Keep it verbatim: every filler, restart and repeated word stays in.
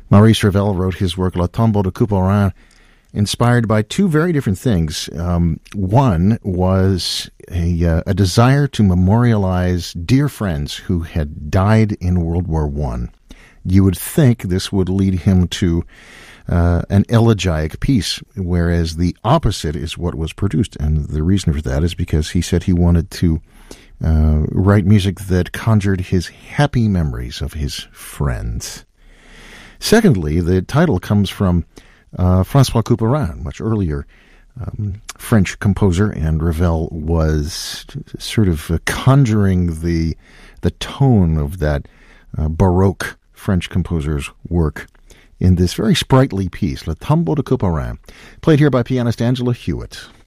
Maurice Ravel wrote his work Le Tombeau de Couperin inspired by two very different things. Um, one was a, uh, a desire to memorialize dear friends who had died in World War One. You would think this would lead him to uh, an elegiac piece, whereas the opposite is what was produced. And the reason for that is because he said he wanted to uh, write music that conjured his happy memories of his friends. Secondly, the title comes from uh, François Couperin, much earlier um, French composer, and Ravel was sort of uh, conjuring the the tone of that uh, Baroque French composer's work in this very sprightly piece, Le Tombeau de Couperin, played here by pianist Angela Hewitt.